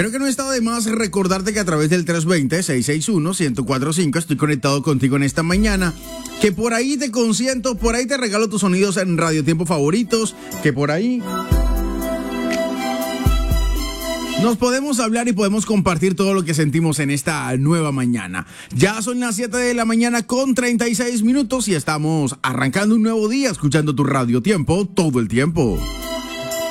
Creo que no está de más recordarte que a través del 320-661-1045 estoy conectado contigo en esta mañana, que por ahí te consiento, por ahí te regalo tus sonidos en Radio Tiempo favoritos, que por ahí nos podemos hablar y podemos compartir todo lo que sentimos en esta nueva mañana. Ya son las 7 de la mañana con 36 minutos y estamos arrancando un nuevo día escuchando tu Radio Tiempo todo el tiempo.